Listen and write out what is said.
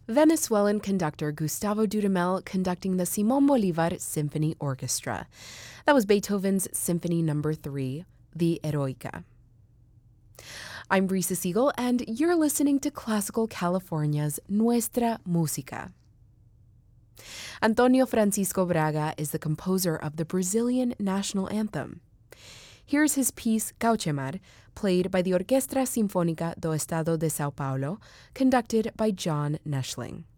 Venezuelan conductor Gustavo Dudamel conducting the Simón Bolívar Symphony Orchestra. That was Beethoven's Symphony No. 3, the Eroica. I'm Brisa Siegel, and you're listening to Classical California's Nuestra Música. Antonio Francisco Braga is the composer of the Brazilian national anthem. Here's his piece Gauchemar, played by the Orquestra Sinfónica do Estado de São Paulo, conducted by John Neschling.